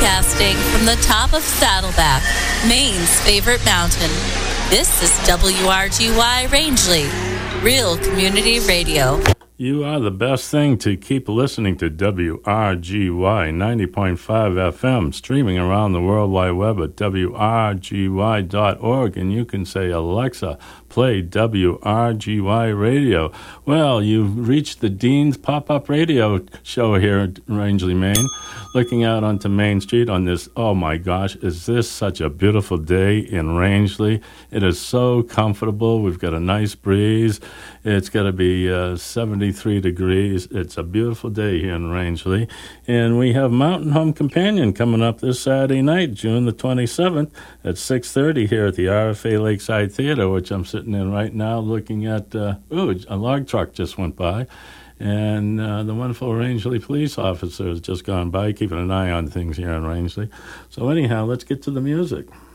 Broadcasting from the top of Saddleback, Maine's favorite mountain. This is WRGY Rangeley, real community radio. You are the best thing to keep listening to WRGY 90.5 FM, streaming around the World Wide Web at WRGY.org, and you can say, Alexa, play WRGY Radio. Well, you've reached the Dean's Pop-Up Radio show here at Rangeley, Maine, looking out onto Main Street on this, oh my gosh, is this such a beautiful day in Rangeley? It is so comfortable. We've got a nice breeze. It's going to be 73 degrees. It's a beautiful day here in Rangeley. And we have Mountain Home Companion coming up this Saturday night, June the 27th at 6:30 here at the RFA Lakeside Theater, which I'm sitting in right now looking at, a log truck just went by. And the wonderful Rangeley police officer has just gone by, keeping an eye on things here in Rangeley. So anyhow, let's get to the music.